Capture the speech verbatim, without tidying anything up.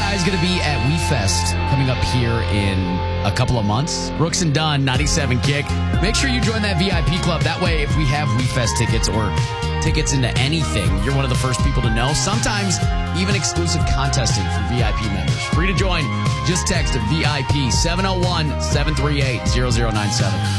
guys going to be at WeFest coming up here in a couple of months. Brooks and Dunn, ninety-seven Kick. Make sure you join that V I P club. That way, if we have WeFest tickets or tickets into anything, you're one of the first people to know. Sometimes even exclusive contesting for V I P members. Free to join. Just text V I P seven oh one, seven three eight, zero zero nine seven.